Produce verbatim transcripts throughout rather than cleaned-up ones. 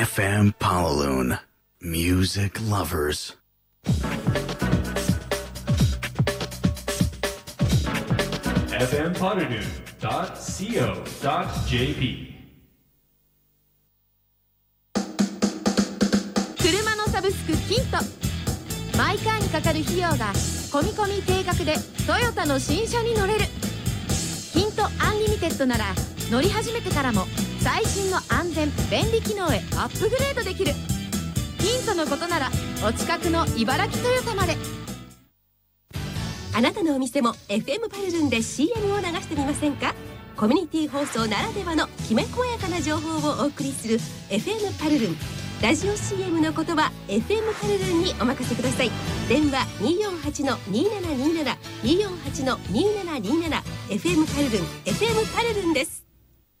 エフエム Palaluan Music Lovers エフエム Palaluan ドット シーオー ドット ジェーピー車のサブスクキント、マイカーにかかる費用が込み込み定額でトヨタの新車に乗れる。キントアンリミテッドなら乗り始めてからも最新の安全便利機能へアップグレードできる。キントのことならお近くの茨城トヨタまで。 あなたのお店も エフエム パルルンで シーエム を流してみませんか。コミュニティ放送ならではのきめ細やかな情報をお送りする エフエム パルルン。ラジオ シーエム のことは エフエム パルルンにお任せください。電話 にーよんはちのにーななにーなな にーよんはちのにーななにーなな エフエム パルルン エフエム パルルンです。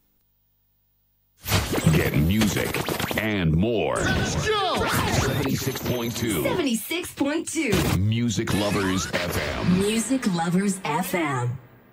Get music and more. Let's go! seventy-six point two seventy-six point two Music Lovers エフエム Music Lovers エフエム。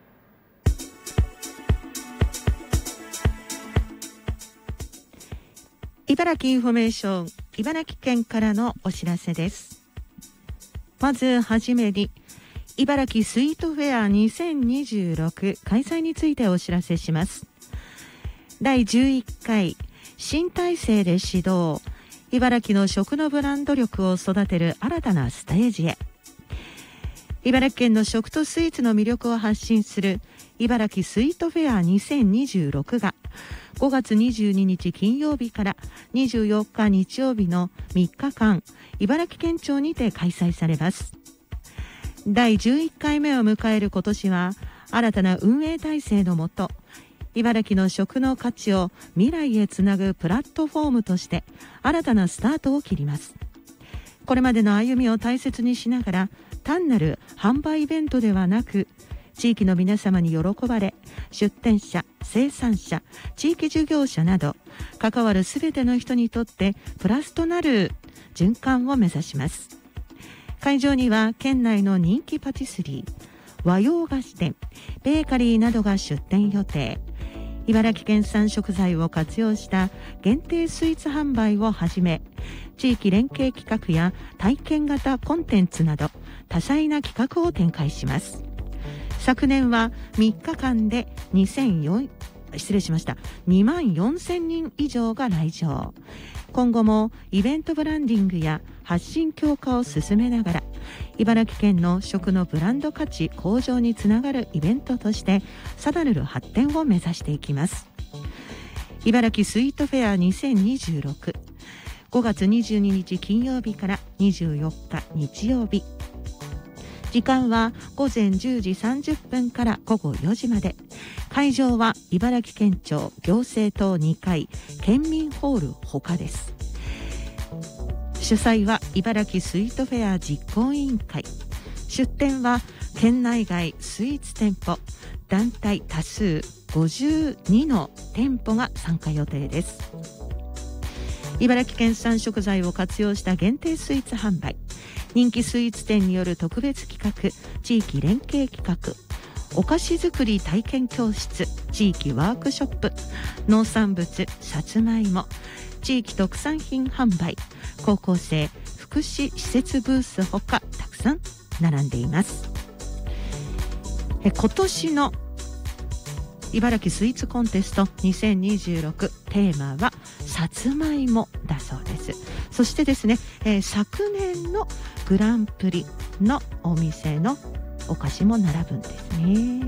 茨城インフォメーション、茨城県からのお知らせです。まずはじめに、茨城スイートフェアにせんにじゅうろく開催についてお知らせします。だいじゅういっかい新体制で始動、茨城の食のブランド力を育てる新たなステージへ。茨城県の食とスイーツの魅力を発信する茨城スイートフェアにせんにじゅうろくがごがつにじゅうににち金曜日からにじゅうよっか日曜日のみっかかん、茨城県庁にて開催されます。だいじゅういっかいめを迎える今年は、新たな運営体制のもと、茨城の食の価値を未来へつなぐプラットフォームとして新たなスタートを切ります。これまでの歩みを大切にしながら、単なる販売イベントではなく、地域の皆様に喜ばれ、出店者、生産者、地域事業者など関わるすべての人にとってプラスとなる循環を目指します。会場には県内の人気パティスリー、和洋菓子店、ベーカリーなどが出店予定。茨城県産食材を活用した限定スイーツ販売をはじめ、地域連携企画や体験型コンテンツなど多彩な企画を展開します。昨年はみっかかんでにせんよん失礼しましたにまんよんせんにん以上が来場。今後もイベントブランディングや発信強化を進めながら、茨城県の食のブランド価値向上につながるイベントとしてさらなる発展を目指していきます。茨城スイートフェアにせんにじゅうろく、ごがつにじゅうににち金曜日からにじゅうよっか日曜日。時間はごぜんじゅうじさんじゅっぷんからごごよじまで。会場は茨城県庁行政棟にかい県民ホール他です。主催は茨城スイートフェア実行委員会。出店は県内外スイーツ店舗、団体多数ごじゅうにの店舗が参加予定です。茨城県産食材を活用した限定スイーツ販売、人気スイーツ店による特別企画、地域連携企画、お菓子作り体験教室、地域ワークショップ、農産物、さつまいも、地域特産品販売、高校生福祉施設ブースほかたくさん並んでいます。え今年の茨城スイーツコンテストにせんにじゅうろく、テーマはさつまいもだそうです。そしてですね、えー、昨年のグランプリのお店のお菓子も並ぶんですね。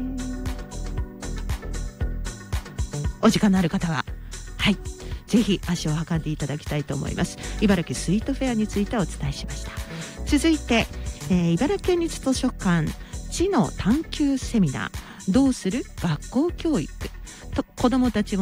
お時間のある方は、はい、ぜひ足を運んでいただきたいと思います。茨城スイートフェアについてお伝えしました。続いて、えー、茨城県立図書館知の探究セミナー、どうする学校教育と子どもたち